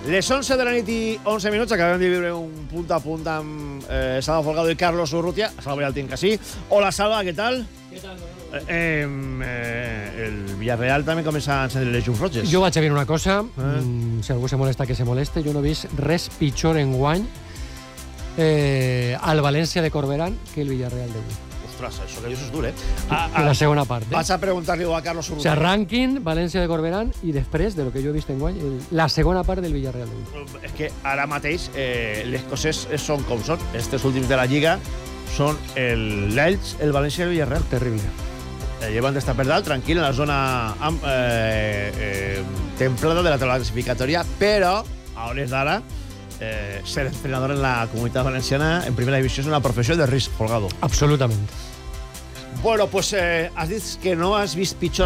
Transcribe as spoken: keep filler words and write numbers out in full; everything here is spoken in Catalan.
Les onze de la nit i onze minuts, acabem de viure un punt a punt amb eh, Salva Folgado i Carlos Urrutia. Salva ja el tinc així. Hola, Salva, què tal? Què tal? Eh, eh, el Villarreal també comença a encendre les llums roges. Jo vaig a dir una cosa, Eh? mm, si algú se molesta que se moleste, jo no he vist res pitjor en guany eh, al València de Corberán que el Villarreal d'avui. Ostres, això que dius és dur, eh? A, a la segona part. Eh? Vaig a preguntar-li a Carlos O Urrutia. sea, ranking, València de Corberán i després, de lo que jo he vist en guany, el, la segona part del Villarreal d'avui. És que ara mateix eh, les coses són com són. Estes últims de la Lliga són el l'Elx, el València i el Villarreal. Terrible. Eh, llevan d'estar per dalt, tranquil, en la zona amb, eh, eh, templada de la taula classificatòria, però a hores d'ara eh, ser entrenador en la Comunitat Valenciana en primera divisió és una professió de risc, Folgado. Absolutament. Bueno, pues eh, has dit que no has vist pitjor